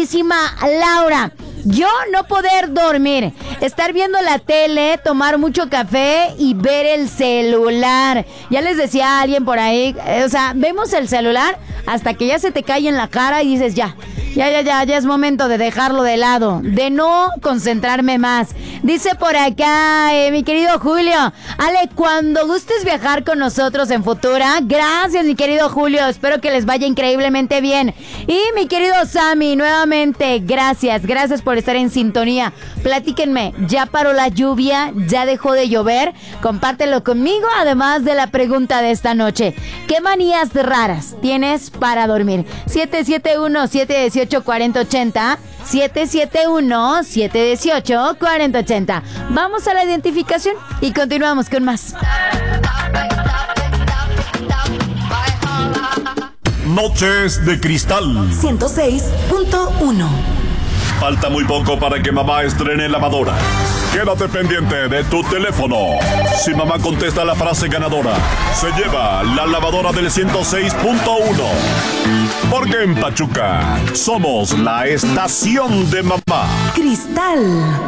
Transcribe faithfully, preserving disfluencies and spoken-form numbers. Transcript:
queridísima Laura. Yo no poder dormir, estar viendo la tele, tomar mucho café y ver el celular. Ya les decía a alguien por ahí, eh, o sea, vemos el celular hasta que ya se te cae en la cara y dices ya, ya, ya, ya, ya es momento de dejarlo de lado, de no concentrarme más. Dice por acá, eh, mi querido Julio, Ale, cuando gustes viajar con nosotros en Futura, gracias mi querido Julio, espero que les vaya increíblemente bien. Y mi querido Sammy, nuevamente, gracias, gracias por estar en sintonía. Platíquenme, ¿ya paró la lluvia? ¿Ya dejó de llover? Compártelo conmigo, además de la pregunta de esta noche. ¿Qué manías raras tienes para dormir? siete siete uno, siete uno ocho, cuatro cero ocho cero, siete siete uno, siete uno ocho, cuatro cero ocho cero. Vamos a la identificación y continuamos con más. Noches de Cristal ciento seis punto uno. Falta muy poco para que mamá estrene lavadora. Quédate pendiente de tu teléfono. Si mamá contesta la frase ganadora, se lleva la lavadora del ciento seis punto uno. Porque en Pachuca somos la estación de mamá. Cristal.